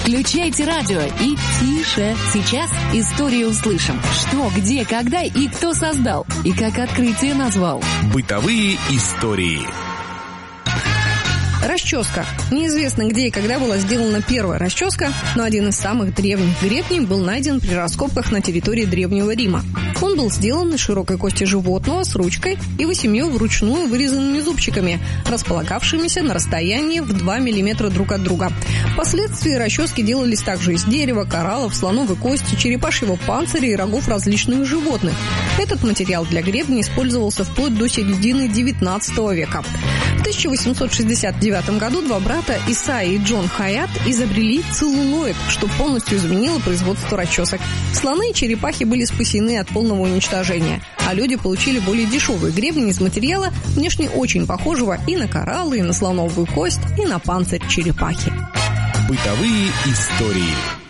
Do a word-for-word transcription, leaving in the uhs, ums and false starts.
Включайте радио и тише. Сейчас историю услышим. Что, где, когда и кто создал. И как открытие назвал. Бытовые истории. Расческа. Неизвестно, где и когда была сделана первая расческа, но один из самых древних гребней был найден при раскопках на территории Древнего Рима. Он был сделан из широкой кости животного с ручкой и восемью вручную вырезанными зубчиками, располагавшимися на расстоянии в два миллиметра друг от друга. Впоследствии расчески делались также из дерева, кораллов, слоновой кости, черепашьего панциря и рогов различных животных. Этот материал для гребня использовался вплоть до середины девятнадцатого века. В тысяча восемьсот шестьдесят девятом году два брата Исайя и Джон Хайат изобрели целлулоид, что полностью изменило производство расчесок. Слоны и черепахи были спасены от полного уничтожения, а люди получили более дешевые гребни из материала, внешне очень похожего и на кораллы, и на слоновую кость, и на панцирь черепахи. Бытовые истории.